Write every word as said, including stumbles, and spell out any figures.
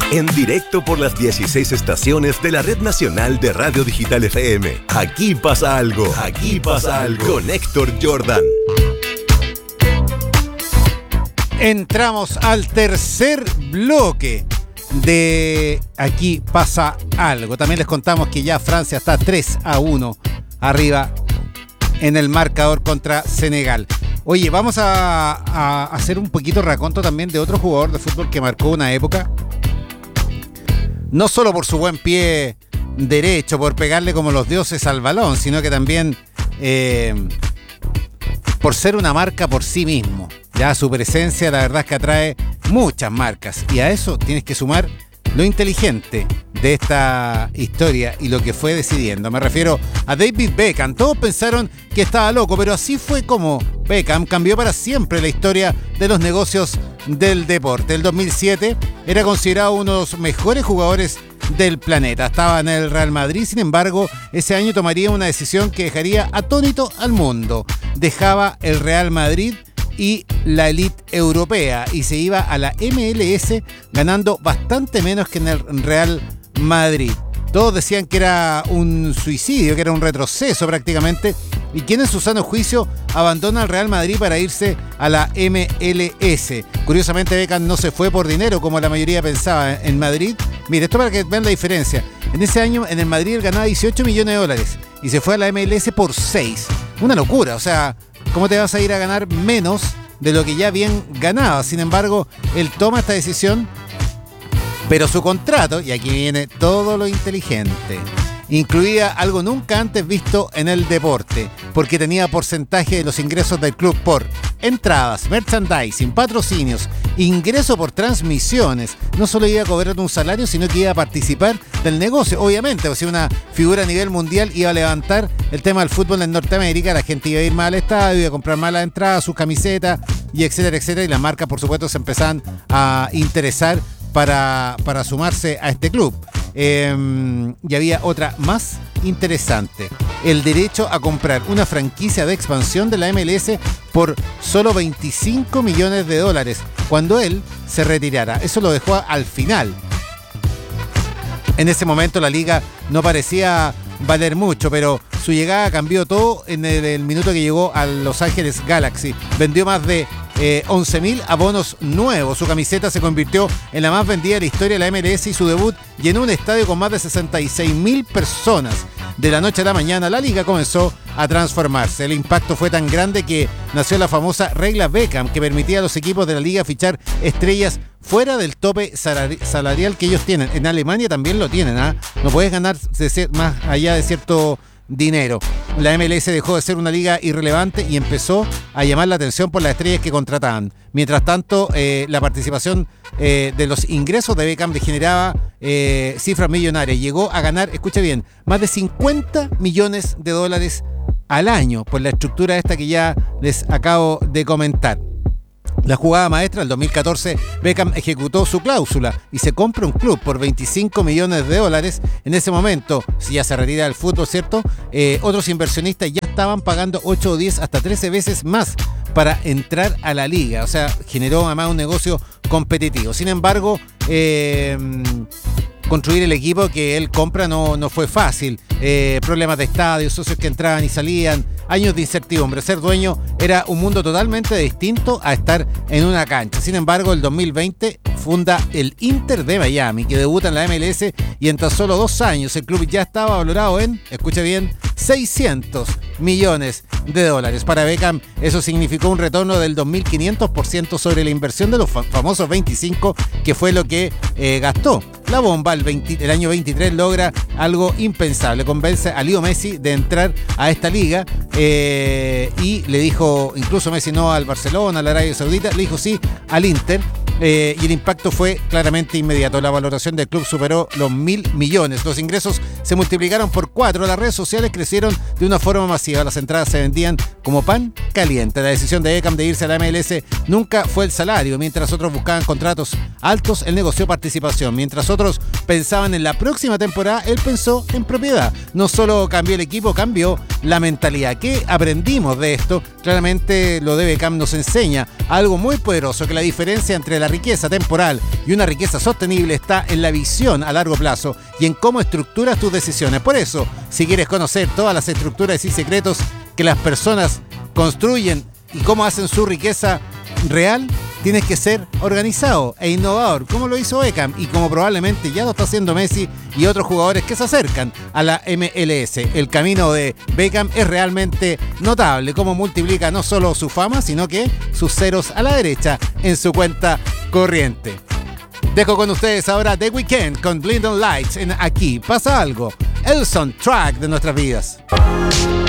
En directo por las dieciséis estaciones de la Red Nacional de Radio Digital F M. Aquí pasa algo. Aquí pasa algo. Con Héctor Jordan. Entramos al tercer bloque de Aquí pasa algo. También les contamos que ya Francia está tres a uno arriba en el marcador contra Senegal. Oye, vamos a, a hacer un poquito raconto también de otro jugador de fútbol que marcó una época. No solo por su buen pie derecho, por pegarle como los dioses al balón, sino que también eh, por ser una marca por sí mismo. Ya su presencia, la verdad es que atrae muchas marcas. Y a eso tienes que sumar lo inteligente de esta historia y lo que fue decidiendo. Me refiero a David Beckham. Todos pensaron que estaba loco, pero así fue como Beckham cambió para siempre la historia de los negocios del deporte. El dos mil siete era considerado uno de los mejores jugadores del planeta. Estaba en el Real Madrid, sin embargo, ese año tomaría una decisión que dejaría atónito al mundo. Dejaba el Real Madrid y la elite europea y se iba a la M L S ganando bastante menos que en el Real Madrid. Todos decían que era un suicidio, que era un retroceso prácticamente, y quien en su sano juicio abandona el Real Madrid para irse a la M L S. Curiosamente Beckham no se fue por dinero como la mayoría pensaba en Madrid. Mire, esto para que vean la diferencia. En ese año en el Madrid él ganaba dieciocho millones de dólares y se fue a la M L S por seis. Una locura, o sea, ¿cómo te vas a ir a ganar menos de lo que ya bien ganaba? Sin embargo, él toma esta decisión, pero su contrato, y aquí viene todo lo inteligente, incluía algo nunca antes visto en el deporte, porque tenía porcentaje de los ingresos del club por entradas, merchandising, patrocinios, ingreso por transmisiones. No solo iba a cobrar un salario, sino que iba a participar del negocio. Obviamente, o sea, una figura a nivel mundial iba a levantar el tema del fútbol en Norteamérica, la gente iba a ir más al estadio, iba a comprar más la entrada, sus camisetas, y etcétera, etcétera, y las marcas, por supuesto, se empezaban a interesar para, para sumarse a este club. Eh, y había otra más interesante: el derecho a comprar una franquicia de expansión de la M L S por solo veinticinco millones de dólares cuando él se retirara. Eso lo dejó al final. En ese momento la liga no parecía valer mucho, pero su llegada cambió todo en el, el minuto que llegó a Los Ángeles Galaxy. Vendió más de eh, once mil abonos nuevos. Su camiseta se convirtió en la más vendida de la historia de la M L S y su debut llenó un estadio con más de sesenta y seis mil personas. De la noche a la mañana la liga comenzó a transformarse. El impacto fue tan grande que nació la famosa regla Beckham, que permitía a los equipos de la liga fichar estrellas fuera del tope salarial que ellos tienen. En Alemania también lo tienen, ¿ah? ¿eh? No puedes ganar de ser más allá de cierto dinero. La M L S dejó de ser una liga irrelevante y empezó a llamar la atención por las estrellas que contrataban. Mientras tanto, eh, la participación eh, de los ingresos de Beckham le generaba eh, cifras millonarias. Llegó a ganar, escuche bien, más de cincuenta millones de dólares al año por la estructura esta que ya les acabo de comentar. La jugada maestra, el dos mil catorce, Beckham ejecutó su cláusula y se compra un club por veinticinco millones de dólares. En ese momento, si ya se retira del fútbol, ¿cierto? Eh, otros inversionistas ya estaban pagando ocho o diez hasta trece veces más para entrar a la liga. O sea, generó además un negocio competitivo. Sin embargo, eh, construir el equipo que él compra no, no fue fácil. Eh, problemas de estadio, socios que entraban y salían, años de incertidumbre. Ser dueño era un mundo totalmente distinto a estar en una cancha. Sin embargo, el dos mil veinte funda el Inter de Miami, que debuta en la M L S, y en tan solo dos años el club ya estaba valorado en, escuche bien, seiscientos millones de dólares. Para Beckham eso significó un retorno del dos mil quinientos por ciento sobre la inversión de los famosos veinticinco, que fue lo que eh, gastó. La bomba el, veinte, el año veintitrés logra algo impensable, convence a Leo Messi de entrar a esta liga eh, y le dijo, incluso Messi no al Barcelona, a la Arabia Saudita, le dijo sí al Inter. Eh, y el impacto fue claramente inmediato. La valoración del club superó los mil millones. Los ingresos se multiplicaron por cuatro. Las redes sociales crecieron de una forma masiva. Las entradas se vendían como pan caliente. La decisión de Beckham de irse a la M L S nunca fue el salario. Mientras otros buscaban contratos altos, él negoció participación. Mientras otros pensaban en la próxima temporada, él pensó en propiedad. No solo cambió el equipo, cambió la mentalidad. ¿Qué aprendimos de esto? Claramente lo de Beckham nos enseña algo muy poderoso, que la diferencia entre la riqueza temporal y una riqueza sostenible está en la visión a largo plazo y en cómo estructuras tus decisiones. Por eso, si quieres conocer todas las estructuras y secretos que las personas construyen y cómo hacen su riqueza real, tienes que ser organizado e innovador, como lo hizo Beckham y como probablemente ya lo está haciendo Messi y otros jugadores que se acercan a la M L S. El camino de Beckham es realmente notable, cómo multiplica no solo su fama, sino que sus ceros a la derecha en su cuenta corriente. Dejo con ustedes ahora The Weeknd con Blinding Lights en Aquí Pasa Algo, el soundtrack de nuestras vidas.